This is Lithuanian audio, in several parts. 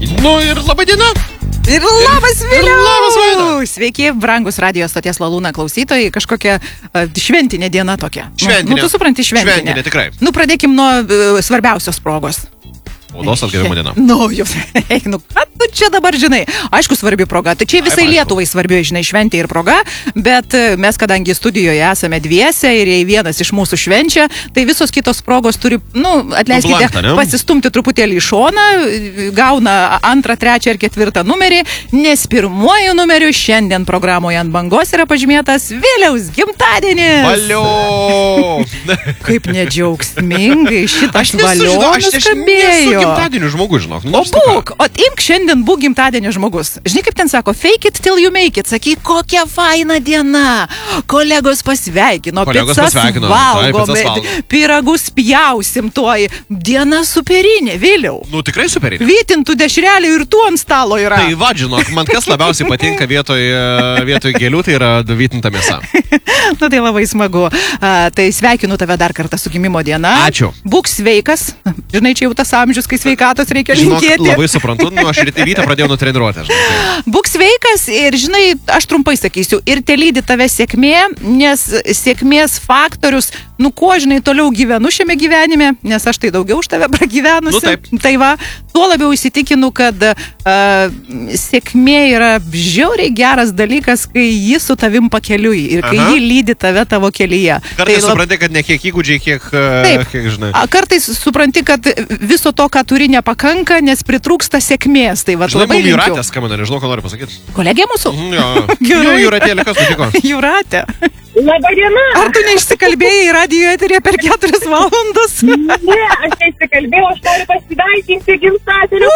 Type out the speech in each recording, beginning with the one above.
Nu ir laba diena. Ir labas Viliau! Labas, Vaida! Sveiki, brangus radijos stoties Lalūna klausytojai, kažkokia šventinė diena tokia. Šventinė. Nu, tu supranti, šventinė. Šventinė, tikrai. Nu, pradėkim nuo svarbiausios progos. Odos atgavimo diena. Nu, ką tu čia dabar žinai? Aišku, svarbi proga. Tai čia visai Lietuvai svarbi, žinai, šventė ir proga, bet mes, kadangi studijoje esame dviese ir jei vienas iš mūsų švenčia, tai visos kitos progos turi, atleiskite, pasistumti truputėlį į šoną, gauna 2, 3 ir 4 numerį, nes pirmuoju numeriu šiandien programoje ant bangos yra pažymėtas Viliaus gimtadienis. Valio! Kaip nedžiaugsmingai šitas valio nuskambėjo. Gimtadienio žmogus, žinok. Imk šiandien būk gimtadienio žmogus. Žinai, kaip ten sako, fake it till you make it. Sakyk, kokia faina diena. Kolegos pasveikino, pizzas valgom, pyragus pjausim tuoj. Diena superinė, Viliau. Nu, tikrai superinė. Vytintų dešrelių ir tų ant stalo yra. Tai va, žinok, man kas labiausiai patinka vietoj gėlių, tai yra vytinta mėsa. Nu, tai labai smagu. Tai sveikinu tave dar kartą su gimimo diena. Ačiū. Būk sveikas. Žinai, čia jau tas amžius, kai sveikatos reikia linkėti. Žinok, labai suprantu, aš rytą pradėjau nutreniruoti. Būk sveikas ir, žinai, aš trumpai sakysiu, ir telydi tave sėkmė, nes sėkmės faktorius, kuo, žinai, toliau gyvenu šiame gyvenime, nes aš tai daugiau už tave pragyvenusi. Tai va, tuo labiau įsitikinu, kad sėkmė yra žiauriai geras dalykas, kai ji su tavim pakeliui ir kai ji lydi tave tavo kelyje. Kartais supranti, kad ne kiek įgūdžiai, kiek žinai. Kartais supranti, kad viso to, ką turi, nepakanka, nes pritrūksta sėkmės. Tai va, žinai, labai linkiu. Jūratė skambina, nežinau, ką nori pasakyti. Kolegė mūsų? Jo, Jūratėlė, kas nutiko? Jūratė. Labą dieną. Ar tu neišsikalbėjai radijo eteryje per 4 valandas? Ne, aš neišsikalbėjau, aš noriu pasveikinti gimtadienio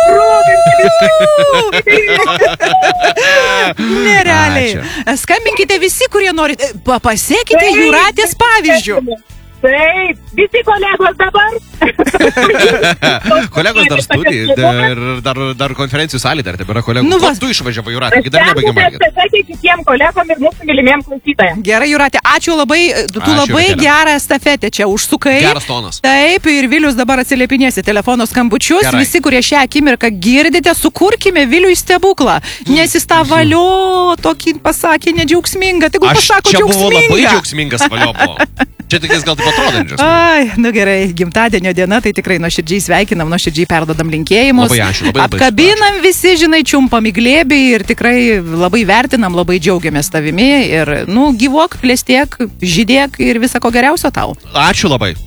progą. Nerealiai. Skambinkite visi, kurie norite. Pasekite Jūratės pavyzdžių. Taip, visi kolegos dabar. Kolegos dar studijai, dar konferencijų salė dar tebėra kolegų. Tu išvažiavai, Jūratė, kai dar nebaigėm valgyti. Pasakyti kitiem kolegom ir mūsų mylimiem klausytojam. Gerai, Jūratė, ačiū labai, tu labai gerą estafetę čia užsukai. Geras tonas. Taip, ir Vilius dabar atsiliepinėsi telefono skambučius. Gerai. Visi, kurie šią akimirką girdite, sukurkime Viliui stebuklą, nes jis tą valio tokį pasakė nedžiaugsmingą. Tegul pasako čia džiaugsmingą. Buvo labai džiaugsmingas valio buvo. Čia tikės gal taip atrodančios. Ai, gerai, gimtadienio diena, tai tikrai nuoširdžiai sveikinam, nuoširdžiai perdodam linkėjimus. Labai ačiū, labai apkabinam visi, žinai, čiumpam į glėbį ir tikrai labai vertinam, labai džiaugiamės tavimi ir, gyvuok, klestėk, žydėk ir visą ko geriausio tau. Ačiū labai.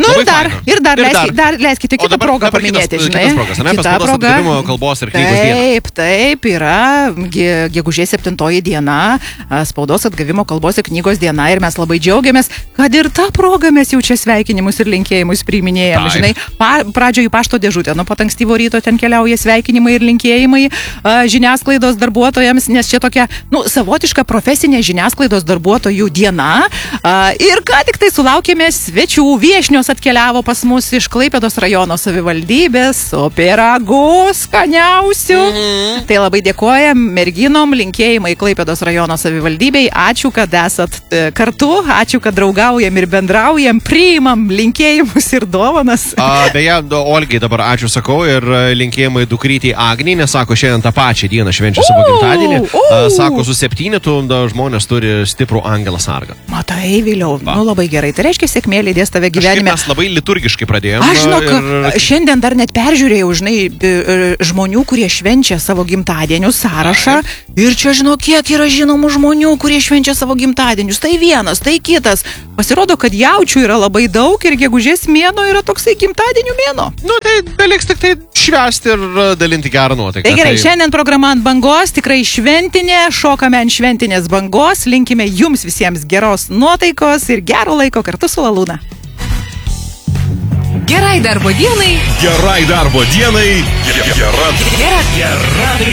Dar leiskite kitą progą paminėti, žinai. Kita proga. Kalbos ir knygos diena. Taip, yra gegužės 7 diena, spaudos atgavimo kalbos ir knygos diena ir mes labai džiaugiamės, kad ir ta proga mes jau čia sveikinimus ir linkėjimus priiminėjam. Žinai, pradžioje pašto dėžutė, nuo pat ankstyvo ryto ten keliauja sveikinimai ir linkėjimai žiniasklaidos darbuotojams, nes čia tokia, savotiška profesinė žiniasklaidos darbuotojų diena. Ir ką tik tai sulaukėme svečių, viešnios atkeliavo pas mus iš Klaipėdos rajono savivaldybės, o pyragų skaniausių. Tai labai dėkojam merginom, linkėjimai Klaipėdos rajono savivaldybei. Ačiū, kad esat kartu, ačiū, kad draugaujam ir bendraujam, priimam linkėjimus ir dovanas. Beje, Olgai dabar ačiū sakau ir linkėjimai dukrytei Agniai, nes sako, šiandien tą pačią dieną švenčia savo gimtadienį. Sako, su 7 žmonės turi stiprų angelą sargą. Matai, Viliau, labai gerai. Tai reiškia, sėkmė lydės tave gyvenime. Mes labai liturgiškai pradėjome. Aš žinok, šiandien dar net peržiūrėjau, žinai, žmonių, kurie švenčia savo gimtadienių sąrašą. Ir čia, žinok, kiek yra žinomų žmonių, kurie švenčia savo gimtadienius. Tai vienas, tai kitas. Pasirodo, kad jaučių yra labai daug ir gegužės mėnuo yra toksai gimtadienių mėnuo. Tai beliks tik tai švęsti ir dalinti gerą nuotaiką. Tai gerai, šiandien programa ant bangos, tikrai šventinė, šokame ant šventinės bangos, linkime jums visiems geros nuotaikos ir gero laiko kartu su Lalūna. Gerai darbo dienai. Gerai darbo dienai. Gera